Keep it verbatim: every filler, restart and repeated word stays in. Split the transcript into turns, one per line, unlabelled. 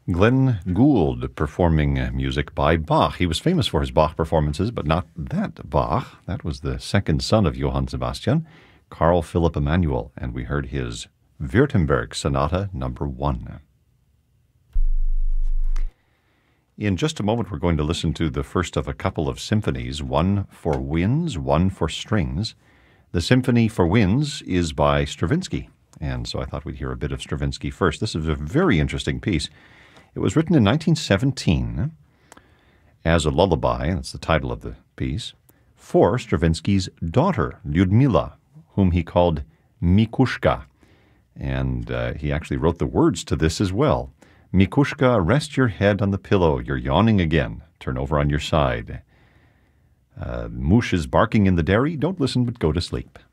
Glenn Gould performing music by Bach. He was famous for his Bach performances, but not that Bach. That was the second son of Johann Sebastian, Carl Philipp Emanuel, and we heard his Württemberg Sonata number one. In just a moment, we're going to listen to the first of a couple of symphonies, one for winds, one for strings. The Symphony for Winds is by Stravinsky, and so I thought we'd hear a bit of Stravinsky first. This is a very interesting piece. It was written in nineteen seventeen as a lullaby, that's the title of the piece, for Stravinsky's daughter, Lyudmila, whom he called Mikushka. And uh, he actually wrote the words to this as well. Mikushka, rest your head on the pillow. You're yawning again. Turn over on your side. Uh, Moosh is barking in the dairy. Don't listen, but go to sleep.